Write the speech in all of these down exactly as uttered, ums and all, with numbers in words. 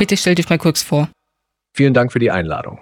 Bitte stell dich mal kurz vor. Vielen Dank für die Einladung.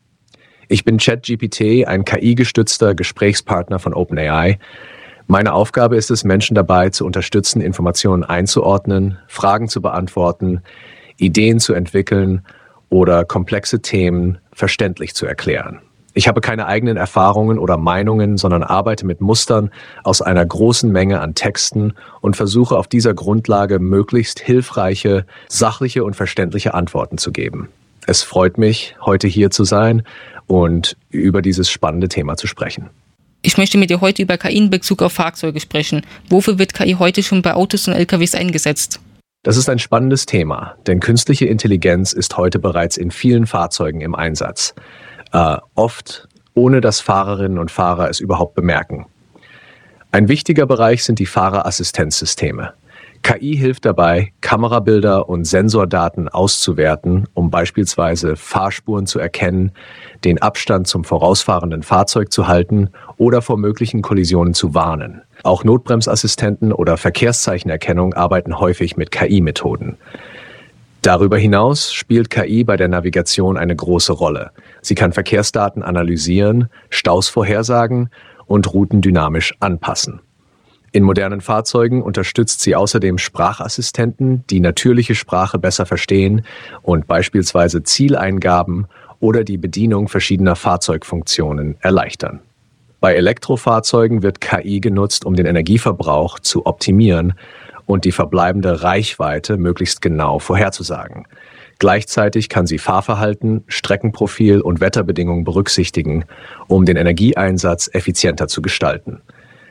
Ich bin ChatGPT, ein K I-gestützter Gesprächspartner von OpenAI. Meine Aufgabe ist es, Menschen dabei zu unterstützen, Informationen einzuordnen, Fragen zu beantworten, Ideen zu entwickeln oder komplexe Themen verständlich zu erklären. Ich habe keine eigenen Erfahrungen oder Meinungen, sondern arbeite mit Mustern aus einer großen Menge an Texten und versuche auf dieser Grundlage möglichst hilfreiche, sachliche und verständliche Antworten zu geben. Es freut mich, heute hier zu sein und über dieses spannende Thema zu sprechen. Ich möchte mit dir heute über K I in Bezug auf Fahrzeuge sprechen. Wofür wird K I heute schon bei Autos und L K Ws eingesetzt? Das ist ein spannendes Thema, denn künstliche Intelligenz ist heute bereits in vielen Fahrzeugen im Einsatz. Äh, oft ohne dass Fahrerinnen und Fahrer es überhaupt bemerken. Ein wichtiger Bereich sind die Fahrerassistenzsysteme. K I hilft dabei, Kamerabilder und Sensordaten auszuwerten, um beispielsweise Fahrspuren zu erkennen, den Abstand zum vorausfahrenden Fahrzeug zu halten oder vor möglichen Kollisionen zu warnen. Auch Notbremsassistenten oder Verkehrszeichenerkennung arbeiten häufig mit K I-Methoden. Darüber hinaus spielt K I bei der Navigation eine große Rolle. Sie kann Verkehrsdaten analysieren, Staus vorhersagen und Routen dynamisch anpassen. In modernen Fahrzeugen unterstützt sie außerdem Sprachassistenten, die natürliche Sprache besser verstehen und beispielsweise Zieleingaben oder die Bedienung verschiedener Fahrzeugfunktionen erleichtern. Bei Elektrofahrzeugen wird K I genutzt, um den Energieverbrauch zu optimieren und die verbleibende Reichweite möglichst genau vorherzusagen. Gleichzeitig kann sie Fahrverhalten, Streckenprofil und Wetterbedingungen berücksichtigen, um den Energieeinsatz effizienter zu gestalten.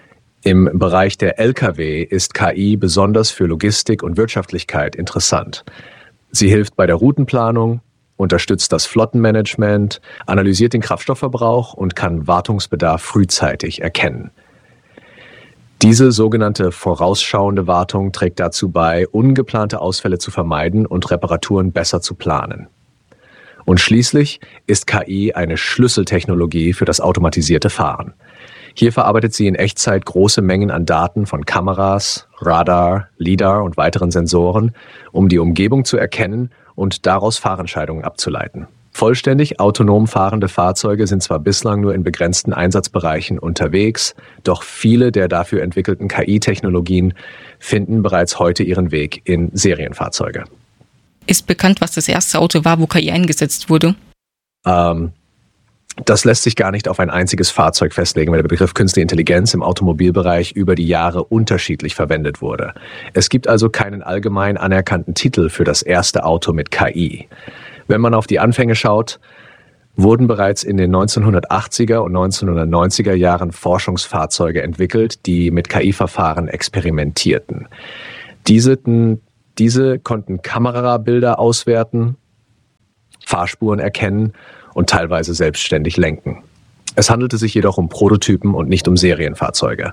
Im Bereich der L K W ist K I besonders für Logistik und Wirtschaftlichkeit interessant. Sie hilft bei der Routenplanung, unterstützt das Flottenmanagement, analysiert den Kraftstoffverbrauch und kann Wartungsbedarf frühzeitig erkennen. Diese sogenannte vorausschauende Wartung trägt dazu bei, ungeplante Ausfälle zu vermeiden und Reparaturen besser zu planen. Und schließlich ist K I eine Schlüsseltechnologie für das automatisierte Fahren. Hier verarbeitet sie in Echtzeit große Mengen an Daten von Kameras, Radar, LiDAR und weiteren Sensoren, um die Umgebung zu erkennen und daraus Fahrentscheidungen abzuleiten. Vollständig autonom fahrende Fahrzeuge sind zwar bislang nur in begrenzten Einsatzbereichen unterwegs, doch viele der dafür entwickelten K I-Technologien finden bereits heute ihren Weg in Serienfahrzeuge. Ist bekannt, was das erste Auto war, wo K I eingesetzt wurde? Ähm, Das lässt sich gar nicht auf ein einziges Fahrzeug festlegen, weil der Begriff Künstliche Intelligenz im Automobilbereich über die Jahre unterschiedlich verwendet wurde. Es gibt also keinen allgemein anerkannten Titel für das erste Auto mit K I. Wenn man auf die Anfänge schaut, wurden bereits in den neunzehnhundertachtziger und neunzehnhundertneunziger Jahren Forschungsfahrzeuge entwickelt, die mit K I-Verfahren experimentierten. Diese, diese konnten Kamerabilder auswerten, Fahrspuren erkennen und teilweise selbstständig lenken. Es handelte sich jedoch um Prototypen und nicht um Serienfahrzeuge.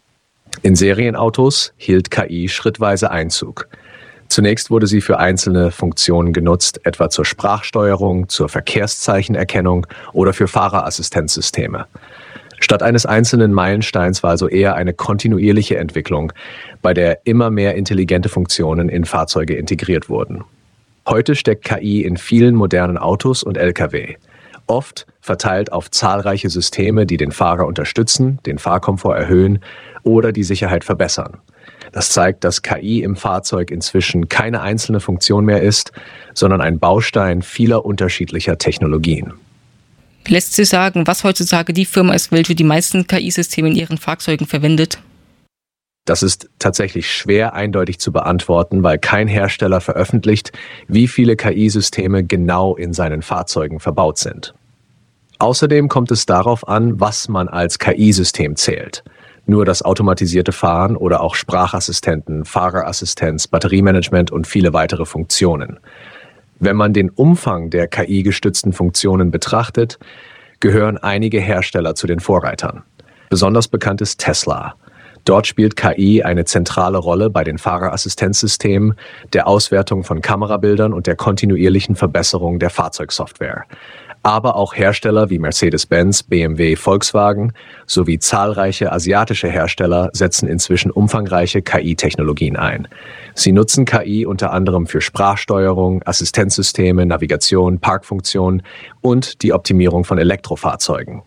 In Serienautos hielt K I schrittweise Einzug. Zunächst wurde sie für einzelne Funktionen genutzt, etwa zur Sprachsteuerung, zur Verkehrszeichenerkennung oder für Fahrerassistenzsysteme. Statt eines einzelnen Meilensteins war also eher eine kontinuierliche Entwicklung, bei der immer mehr intelligente Funktionen in Fahrzeuge integriert wurden. Heute steckt K I in vielen modernen Autos und L K W. Oft verteilt auf zahlreiche Systeme, die den Fahrer unterstützen, den Fahrkomfort erhöhen oder die Sicherheit verbessern. Das zeigt, dass K I im Fahrzeug inzwischen keine einzelne Funktion mehr ist, sondern ein Baustein vieler unterschiedlicher Technologien. Lässt sich sagen, was heutzutage die Firma ist, welche die meisten K I-Systeme in ihren Fahrzeugen verwendet? Das ist tatsächlich schwer eindeutig zu beantworten, weil kein Hersteller veröffentlicht, wie viele K I-Systeme genau in seinen Fahrzeugen verbaut sind. Außerdem kommt es darauf an, was man als K I-System zählt. Nur das automatisierte Fahren oder auch Sprachassistenten, Fahrerassistenz, Batteriemanagement und viele weitere Funktionen. Wenn man den Umfang der K I-gestützten Funktionen betrachtet, gehören einige Hersteller zu den Vorreitern. Besonders bekannt ist Tesla. Dort spielt K I eine zentrale Rolle bei den Fahrerassistenzsystemen, der Auswertung von Kamerabildern und der kontinuierlichen Verbesserung der Fahrzeugsoftware. Aber auch Hersteller wie Mercedes-Benz, B M W, Volkswagen sowie zahlreiche asiatische Hersteller setzen inzwischen umfangreiche K I-Technologien ein. Sie nutzen K I unter anderem für Sprachsteuerung, Assistenzsysteme, Navigation, Parkfunktionen und die Optimierung von Elektrofahrzeugen.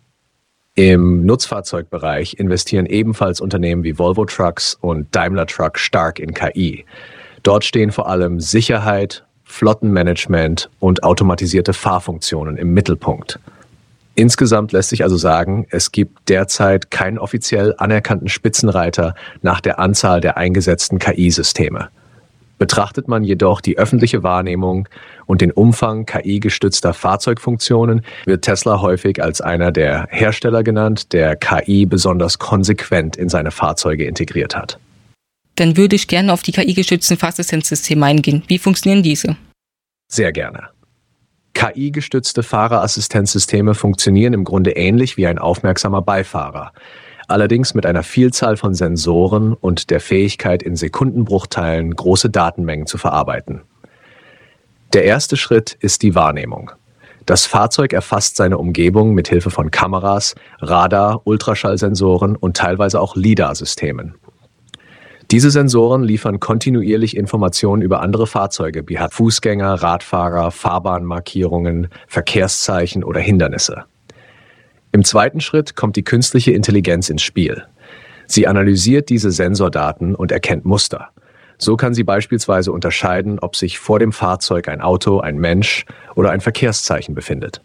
Im Nutzfahrzeugbereich investieren ebenfalls Unternehmen wie Volvo Trucks und Daimler Truck stark in K I. Dort stehen vor allem Sicherheit, Flottenmanagement und automatisierte Fahrfunktionen im Mittelpunkt. Insgesamt lässt sich also sagen, es gibt derzeit keinen offiziell anerkannten Spitzenreiter nach der Anzahl der eingesetzten K I-Systeme. Betrachtet man jedoch die öffentliche Wahrnehmung und den Umfang K I-gestützter Fahrzeugfunktionen, wird Tesla häufig als einer der Hersteller genannt, der K I besonders konsequent in seine Fahrzeuge integriert hat. Dann würde ich gerne auf die K I-gestützten Fahrassistenzsysteme eingehen. Wie funktionieren diese? Sehr gerne. K I-gestützte Fahrerassistenzsysteme funktionieren im Grunde ähnlich wie ein aufmerksamer Beifahrer, allerdings mit einer Vielzahl von Sensoren und der Fähigkeit, in Sekundenbruchteilen große Datenmengen zu verarbeiten. Der erste Schritt ist die Wahrnehmung. Das Fahrzeug erfasst seine Umgebung mit Hilfe von Kameras, Radar, Ultraschallsensoren und teilweise auch LiDAR-Systemen. Diese Sensoren liefern kontinuierlich Informationen über andere Fahrzeuge wie Fußgänger, Radfahrer, Fahrbahnmarkierungen, Verkehrszeichen oder Hindernisse. Im zweiten Schritt kommt die künstliche Intelligenz ins Spiel. Sie analysiert diese Sensordaten und erkennt Muster. So kann sie beispielsweise unterscheiden, ob sich vor dem Fahrzeug ein Auto, ein Mensch oder ein Verkehrszeichen befindet.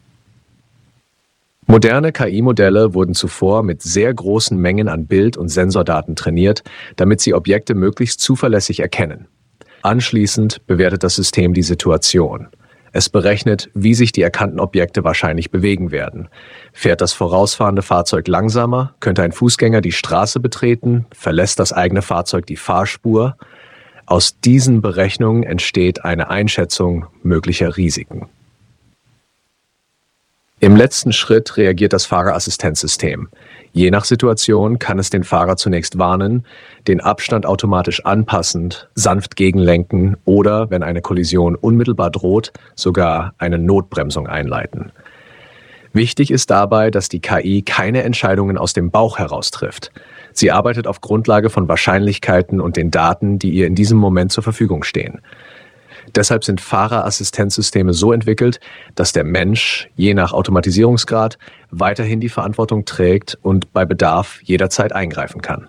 Moderne K I-Modelle wurden zuvor mit sehr großen Mengen an Bild- und Sensordaten trainiert, damit sie Objekte möglichst zuverlässig erkennen. Anschließend bewertet das System die Situation. Es berechnet, wie sich die erkannten Objekte wahrscheinlich bewegen werden. Fährt das vorausfahrende Fahrzeug langsamer, könnte ein Fußgänger die Straße betreten, verlässt das eigene Fahrzeug die Fahrspur. Aus diesen Berechnungen entsteht eine Einschätzung möglicher Risiken. Im letzten Schritt reagiert das Fahrerassistenzsystem. Je nach Situation kann es den Fahrer zunächst warnen, den Abstand automatisch anpassend, sanft gegenlenken oder, wenn eine Kollision unmittelbar droht, sogar eine Notbremsung einleiten. Wichtig ist dabei, dass die K I keine Entscheidungen aus dem Bauch heraus trifft. Sie arbeitet auf Grundlage von Wahrscheinlichkeiten und den Daten, die ihr in diesem Moment zur Verfügung stehen. Deshalb sind Fahrerassistenzsysteme so entwickelt, dass der Mensch, je nach Automatisierungsgrad, weiterhin die Verantwortung trägt und bei Bedarf jederzeit eingreifen kann.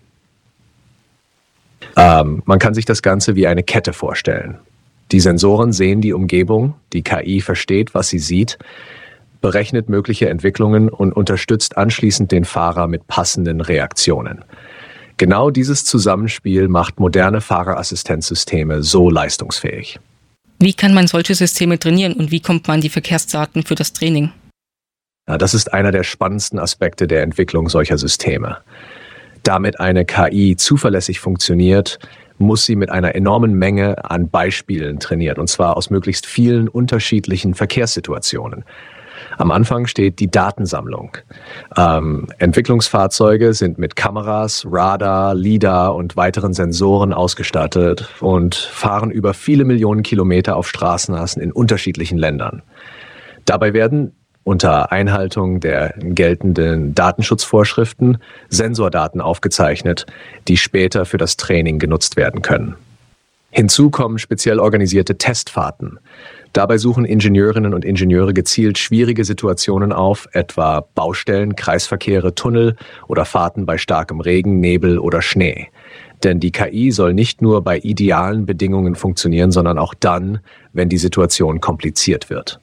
Ähm, man kann sich das Ganze wie eine Kette vorstellen. Die Sensoren sehen die Umgebung, die K I versteht, was sie sieht, berechnet mögliche Entwicklungen und unterstützt anschließend den Fahrer mit passenden Reaktionen. Genau dieses Zusammenspiel macht moderne Fahrerassistenzsysteme so leistungsfähig. Wie kann man solche Systeme trainieren und wie kommt man an die Verkehrsdaten für das Training? Ja, das ist einer der spannendsten Aspekte der Entwicklung solcher Systeme. Damit eine K I zuverlässig funktioniert, muss sie mit einer enormen Menge an Beispielen trainiert, und zwar aus möglichst vielen unterschiedlichen Verkehrssituationen. Am Anfang steht die Datensammlung. Ähm, Entwicklungsfahrzeuge sind mit Kameras, Radar, LiDAR und weiteren Sensoren ausgestattet und fahren über viele Millionen Kilometer auf Straßenachsen in unterschiedlichen Ländern. Dabei werden unter Einhaltung der geltenden Datenschutzvorschriften Sensordaten aufgezeichnet, die später für das Training genutzt werden können. Hinzu kommen speziell organisierte Testfahrten. Dabei suchen Ingenieurinnen und Ingenieure gezielt schwierige Situationen auf, etwa Baustellen, Kreisverkehre, Tunnel oder Fahrten bei starkem Regen, Nebel oder Schnee. Denn die K I soll nicht nur bei idealen Bedingungen funktionieren, sondern auch dann, wenn die Situation kompliziert wird.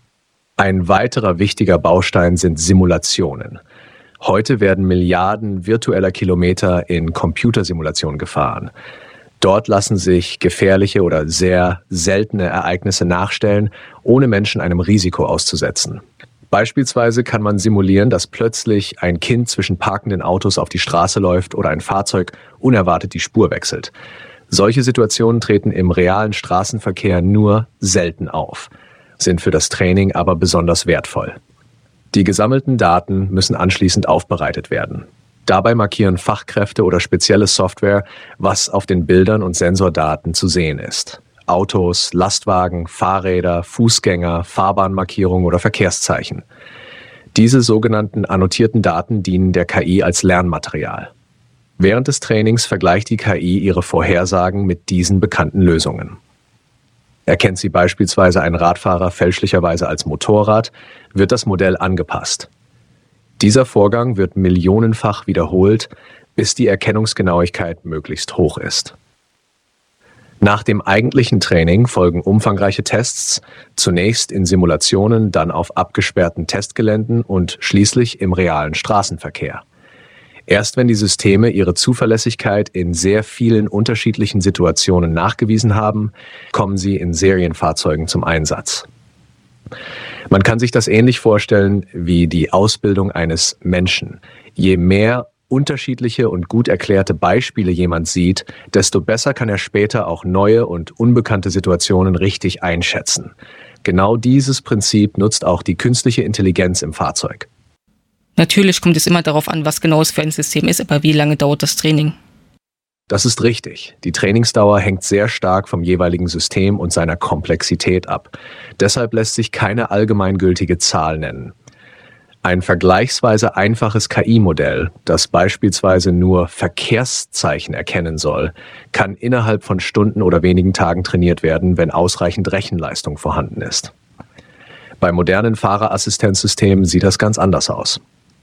Ein weiterer wichtiger Baustein sind Simulationen. Heute werden Milliarden virtueller Kilometer in Computersimulationen gefahren. Dort lassen sich gefährliche oder sehr seltene Ereignisse nachstellen, ohne Menschen einem Risiko auszusetzen. Beispielsweise kann man simulieren, dass plötzlich ein Kind zwischen parkenden Autos auf die Straße läuft oder ein Fahrzeug unerwartet die Spur wechselt. Solche Situationen treten im realen Straßenverkehr nur selten auf, sind für das Training aber besonders wertvoll. Die gesammelten Daten müssen anschließend aufbereitet werden. Dabei markieren Fachkräfte oder spezielle Software, was auf den Bildern und Sensordaten zu sehen ist. Autos, Lastwagen, Fahrräder, Fußgänger, Fahrbahnmarkierungen oder Verkehrszeichen. Diese sogenannten annotierten Daten dienen der K I als Lernmaterial. Während des Trainings vergleicht die K I ihre Vorhersagen mit diesen bekannten Lösungen. Erkennt sie beispielsweise einen Radfahrer fälschlicherweise als Motorrad, wird das Modell angepasst. Dieser Vorgang wird millionenfach wiederholt, bis die Erkennungsgenauigkeit möglichst hoch ist. Nach dem eigentlichen Training folgen umfangreiche Tests, zunächst in Simulationen, dann auf abgesperrten Testgeländen und schließlich im realen Straßenverkehr. Erst wenn die Systeme ihre Zuverlässigkeit in sehr vielen unterschiedlichen Situationen nachgewiesen haben, kommen sie in Serienfahrzeugen zum Einsatz. Man kann sich das ähnlich vorstellen wie die Ausbildung eines Menschen. Je mehr unterschiedliche und gut erklärte Beispiele jemand sieht, desto besser kann er später auch neue und unbekannte Situationen richtig einschätzen. Genau dieses Prinzip nutzt auch die künstliche Intelligenz im Fahrzeug. Natürlich kommt es immer darauf an, was genau es für ein System ist, aber wie lange dauert das Training? Das ist richtig. Die Trainingsdauer hängt sehr stark vom jeweiligen System und seiner Komplexität ab. Deshalb lässt sich keine allgemeingültige Zahl nennen. Ein vergleichsweise einfaches K I-Modell, das beispielsweise nur Verkehrszeichen erkennen soll, kann innerhalb von Stunden oder wenigen Tagen trainiert werden, wenn ausreichend Rechenleistung vorhanden ist. Bei modernen Fahrerassistenzsystemen sieht das ganz anders aus.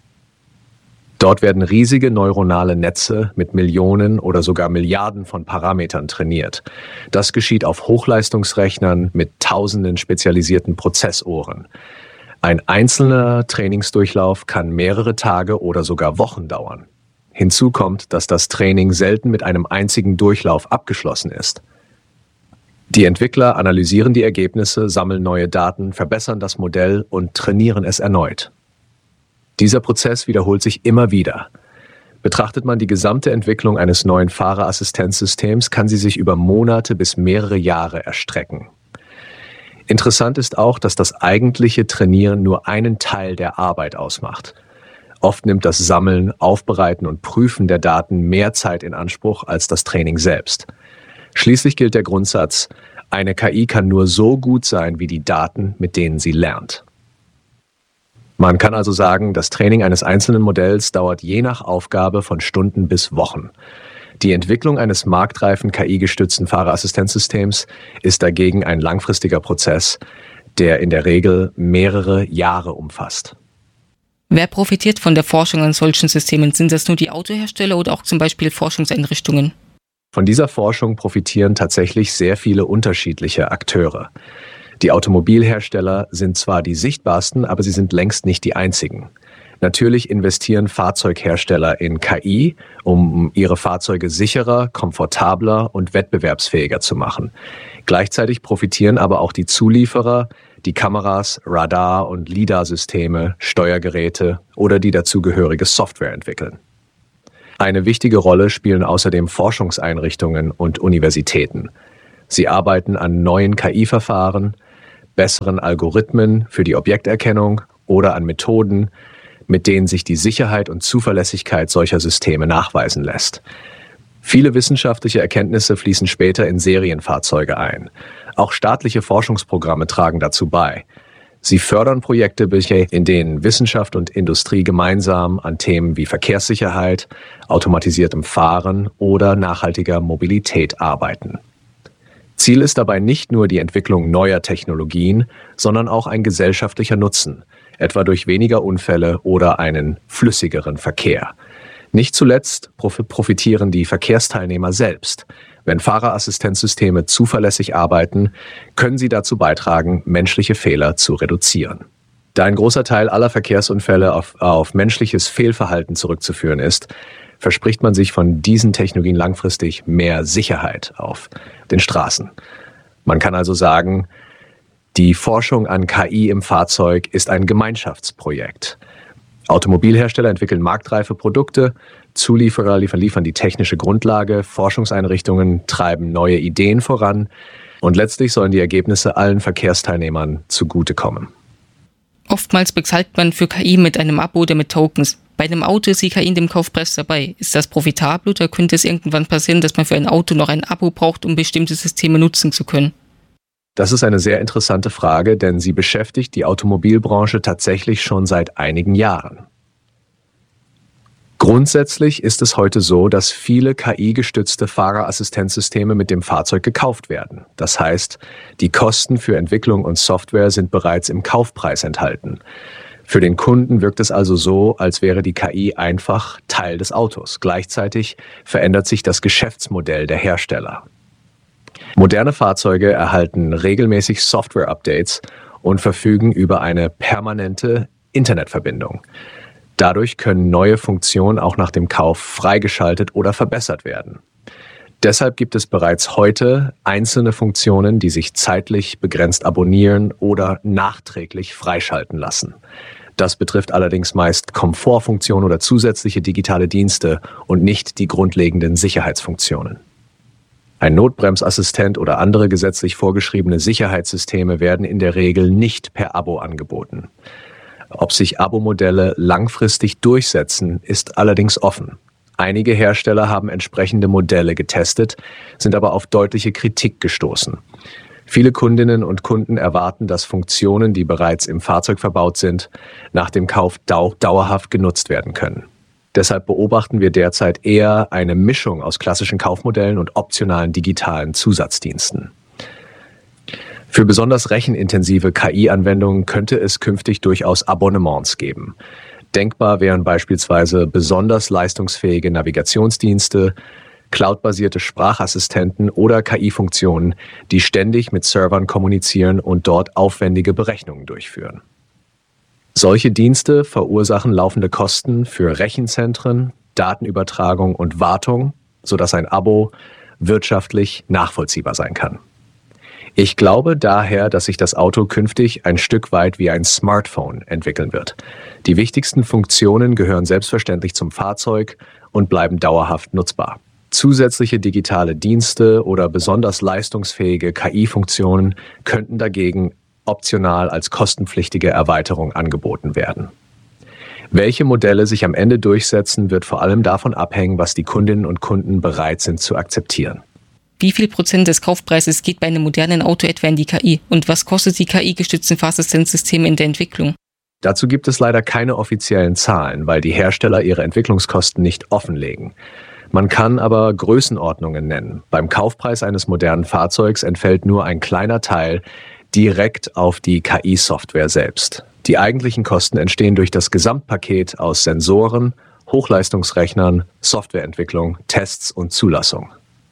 Dort werden riesige neuronale Netze mit Millionen oder sogar Milliarden von Parametern trainiert. Das geschieht auf Hochleistungsrechnern mit tausenden spezialisierten Prozessoren. Ein einzelner Trainingsdurchlauf kann mehrere Tage oder sogar Wochen dauern. Hinzu kommt, dass das Training selten mit einem einzigen Durchlauf abgeschlossen ist. Die Entwickler analysieren die Ergebnisse, sammeln neue Daten, verbessern das Modell und trainieren es erneut. Dieser Prozess wiederholt sich immer wieder. Betrachtet man die gesamte Entwicklung eines neuen Fahrerassistenzsystems, kann sie sich über Monate bis mehrere Jahre erstrecken. Interessant ist auch, dass das eigentliche Trainieren nur einen Teil der Arbeit ausmacht. Oft nimmt das Sammeln, Aufbereiten und Prüfen der Daten mehr Zeit in Anspruch als das Training selbst. Schließlich gilt der Grundsatz, eine K I kann nur so gut sein wie die Daten, mit denen sie lernt. Man kann also sagen, das Training eines einzelnen Modells dauert je nach Aufgabe von Stunden bis Wochen. Die Entwicklung eines marktreifen K I-gestützten Fahrerassistenzsystems ist dagegen ein langfristiger Prozess, der in der Regel mehrere Jahre umfasst. Wer profitiert von der Forschung an solchen Systemen? Sind das nur die Autohersteller oder auch zum Beispiel Forschungseinrichtungen? Von dieser Forschung profitieren tatsächlich sehr viele unterschiedliche Akteure. Die Automobilhersteller sind zwar die sichtbarsten, aber sie sind längst nicht die einzigen. Natürlich investieren Fahrzeughersteller in K I, um ihre Fahrzeuge sicherer, komfortabler und wettbewerbsfähiger zu machen. Gleichzeitig profitieren aber auch die Zulieferer, die Kameras, Radar- und L I D A-Systeme, Steuergeräte oder die dazugehörige Software entwickeln. Eine wichtige Rolle spielen außerdem Forschungseinrichtungen und Universitäten. Sie arbeiten an neuen K I-Verfahren, besseren Algorithmen für die Objekterkennung oder an Methoden, mit denen sich die Sicherheit und Zuverlässigkeit solcher Systeme nachweisen lässt. Viele wissenschaftliche Erkenntnisse fließen später in Serienfahrzeuge ein. Auch staatliche Forschungsprogramme tragen dazu bei. Sie fördern Projekte, in denen Wissenschaft und Industrie gemeinsam an Themen wie Verkehrssicherheit, automatisiertem Fahren oder nachhaltiger Mobilität arbeiten. Ziel ist dabei nicht nur die Entwicklung neuer Technologien, sondern auch ein gesellschaftlicher Nutzen, etwa durch weniger Unfälle oder einen flüssigeren Verkehr. Nicht zuletzt profitieren die Verkehrsteilnehmer selbst. Wenn Fahrerassistenzsysteme zuverlässig arbeiten, können sie dazu beitragen, menschliche Fehler zu reduzieren. Da ein großer Teil aller Verkehrsunfälle auf, auf menschliches Fehlverhalten zurückzuführen ist, verspricht man sich von diesen Technologien langfristig mehr Sicherheit auf den Straßen. Man kann also sagen, die Forschung an K I im Fahrzeug ist ein Gemeinschaftsprojekt. Automobilhersteller entwickeln marktreife Produkte, Zulieferer liefern, liefern die technische Grundlage, Forschungseinrichtungen treiben neue Ideen voran und letztlich sollen die Ergebnisse allen Verkehrsteilnehmern zugutekommen. Oftmals bezahlt man für K I mit einem Abo oder mit Tokens. Bei einem Auto ist die K I in dem Kaufpreis dabei. Ist das profitabel oder könnte es irgendwann passieren, dass man für ein Auto noch ein Abo braucht, um bestimmte Systeme nutzen zu können? Das ist eine sehr interessante Frage, denn sie beschäftigt die Automobilbranche tatsächlich schon seit einigen Jahren. Grundsätzlich ist es heute so, dass viele K I-gestützte Fahrerassistenzsysteme mit dem Fahrzeug gekauft werden. Das heißt, die Kosten für Entwicklung und Software sind bereits im Kaufpreis enthalten. Für den Kunden wirkt es also so, als wäre die K I einfach Teil des Autos. Gleichzeitig verändert sich das Geschäftsmodell der Hersteller. Moderne Fahrzeuge erhalten regelmäßig Software-Updates und verfügen über eine permanente Internetverbindung. Dadurch können neue Funktionen auch nach dem Kauf freigeschaltet oder verbessert werden. Deshalb gibt es bereits heute einzelne Funktionen, die sich zeitlich begrenzt abonnieren oder nachträglich freischalten lassen. Das betrifft allerdings meist Komfortfunktionen oder zusätzliche digitale Dienste und nicht die grundlegenden Sicherheitsfunktionen. Ein Notbremsassistent oder andere gesetzlich vorgeschriebene Sicherheitssysteme werden in der Regel nicht per Abo angeboten. Ob sich Abo-Modelle langfristig durchsetzen, ist allerdings offen. Einige Hersteller haben entsprechende Modelle getestet, sind aber auf deutliche Kritik gestoßen. Viele Kundinnen und Kunden erwarten, dass Funktionen, die bereits im Fahrzeug verbaut sind, nach dem Kauf dau- dauerhaft genutzt werden können. Deshalb beobachten wir derzeit eher eine Mischung aus klassischen Kaufmodellen und optionalen digitalen Zusatzdiensten. Für besonders rechenintensive K I-Anwendungen könnte es künftig durchaus Abonnements geben. Denkbar wären beispielsweise besonders leistungsfähige Navigationsdienste, cloudbasierte Sprachassistenten oder K I-Funktionen, die ständig mit Servern kommunizieren und dort aufwendige Berechnungen durchführen. Solche Dienste verursachen laufende Kosten für Rechenzentren, Datenübertragung und Wartung, sodass ein Abo wirtschaftlich nachvollziehbar sein kann. Ich glaube daher, dass sich das Auto künftig ein Stück weit wie ein Smartphone entwickeln wird. Die wichtigsten Funktionen gehören selbstverständlich zum Fahrzeug und bleiben dauerhaft nutzbar. Zusätzliche digitale Dienste oder besonders leistungsfähige K I-Funktionen könnten dagegen optional als kostenpflichtige Erweiterung angeboten werden. Welche Modelle sich am Ende durchsetzen, wird vor allem davon abhängen, was die Kundinnen und Kunden bereit sind zu akzeptieren. Wie viel Prozent des Kaufpreises geht bei einem modernen Auto etwa in die K I? Und was kostet die K I-gestützten Fahrassistenzsysteme in der Entwicklung? Dazu gibt es leider keine offiziellen Zahlen, weil die Hersteller ihre Entwicklungskosten nicht offenlegen. Man kann aber Größenordnungen nennen. Beim Kaufpreis eines modernen Fahrzeugs entfällt nur ein kleiner Teil direkt auf die K I-Software selbst. Die eigentlichen Kosten entstehen durch das Gesamtpaket aus Sensoren, Hochleistungsrechnern, Softwareentwicklung, Tests und Zulassung.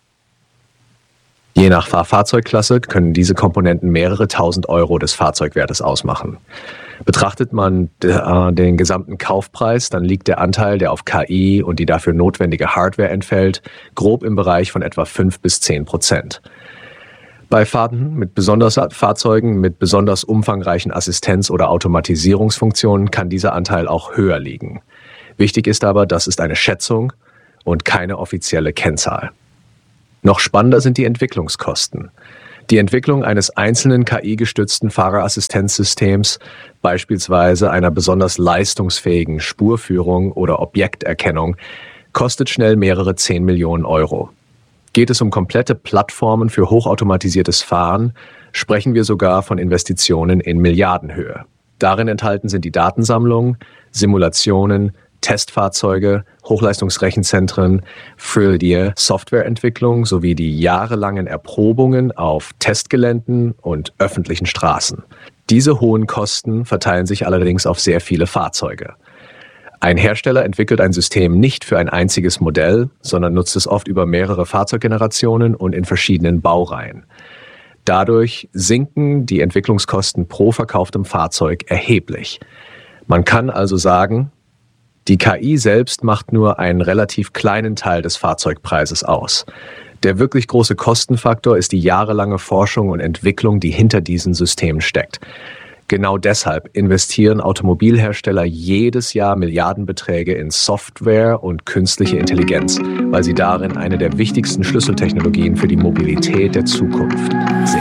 Je nach Fahrfahrzeugklasse können diese Komponenten mehrere tausend Euro des Fahrzeugwertes ausmachen. Betrachtet man äh, den gesamten Kaufpreis, dann liegt der Anteil, der auf K I und die dafür notwendige Hardware entfällt, grob im Bereich von etwa fünf bis zehn Prozent. Bei Fahrten mit besonders Fahrzeugen mit besonders umfangreichen Assistenz- oder Automatisierungsfunktionen kann dieser Anteil auch höher liegen. Wichtig ist aber, das ist eine Schätzung und keine offizielle Kennzahl. Noch spannender sind die Entwicklungskosten. Die Entwicklung eines einzelnen K I-gestützten Fahrerassistenzsystems, beispielsweise einer besonders leistungsfähigen Spurführung oder Objekterkennung, kostet schnell mehrere zehn Millionen Euro. Geht es um komplette Plattformen für hochautomatisiertes Fahren, sprechen wir sogar von Investitionen in Milliardenhöhe. Darin enthalten sind die Datensammlung, Simulationen, Testfahrzeuge, Hochleistungsrechenzentren für die Softwareentwicklung sowie die jahrelangen Erprobungen auf Testgeländen und öffentlichen Straßen. Diese hohen Kosten verteilen sich allerdings auf sehr viele Fahrzeuge. Ein Hersteller entwickelt ein System nicht für ein einziges Modell, sondern nutzt es oft über mehrere Fahrzeuggenerationen und in verschiedenen Baureihen. Dadurch sinken die Entwicklungskosten pro verkauftem Fahrzeug erheblich. Man kann also sagen, die K I selbst macht nur einen relativ kleinen Teil des Fahrzeugpreises aus. Der wirklich große Kostenfaktor ist die jahrelange Forschung und Entwicklung, die hinter diesen Systemen steckt. Genau deshalb investieren Automobilhersteller jedes Jahr Milliardenbeträge in Software und künstliche Intelligenz, weil sie darin eine der wichtigsten Schlüsseltechnologien für die Mobilität der Zukunft sehen.